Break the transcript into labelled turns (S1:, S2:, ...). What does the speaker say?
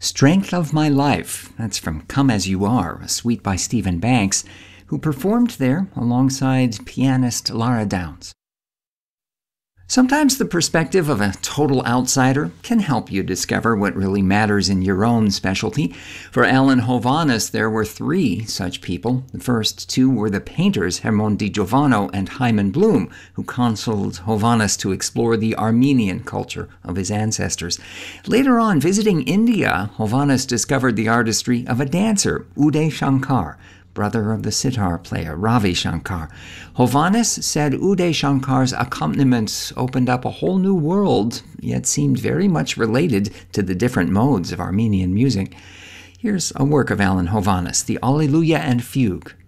S1: Strength of My Life. That's from Come As You Are, a suite by Stephen Banks, who performed there alongside pianist Lara Downs. Sometimes the perspective of a total outsider can help you discover what really matters in your own specialty. For Alan Hovhaness, there were three such people. The first two were the painters Hermon Di Giovanno and Hyman Bloom, who counseled Hovhaness to explore the Armenian culture of his ancestors. Later on, visiting India, Hovhaness discovered the artistry of a dancer, Uday Shankar, brother of the sitar player Ravi Shankar. Hovhaness said Uday Shankar's accompaniments opened up a whole new world, yet seemed very much related to the different modes of Armenian music. Here's a work of Alan Hovhaness, the Alleluia and Fugue,